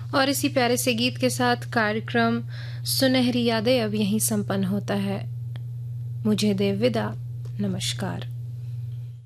और इसी प्यारे से गीत के साथ कार्यक्रम सुनहरी यादें अब यहीं संपन्न होता है। मुझे दे विदा, नमस्कार।